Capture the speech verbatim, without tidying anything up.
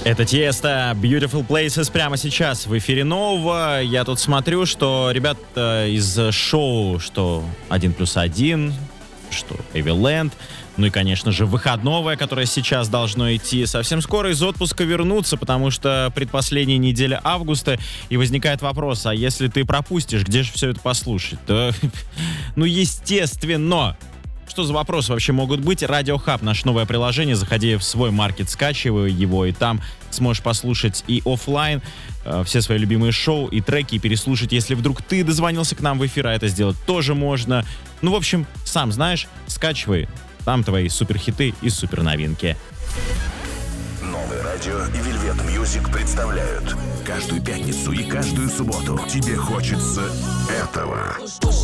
Это Тиеста, Beautiful Places прямо сейчас в эфире нового. Я тут смотрю, что ребята из шоу, что один плюс один, что Эвиленд, ну и, конечно же, выходное, которое сейчас должно идти, совсем скоро из отпуска вернуться, потому что предпоследняя неделя августа, и возникает вопрос, а если ты пропустишь, где же все это послушать? То, ну, естественно. Что за вопросы вообще могут быть? Радио Хаб, наше новое приложение. Заходи в свой маркет, скачивай его, и там сможешь послушать и офлайн э, все свои любимые шоу и треки, и переслушать. Если вдруг ты дозвонился к нам в эфир, а это сделать тоже можно. Ну, в общем, сам знаешь, скачивай. Там твои суперхиты и суперновинки. Новое радио и Velvet Music представляют каждую пятницу и каждую субботу тебе хочется этого.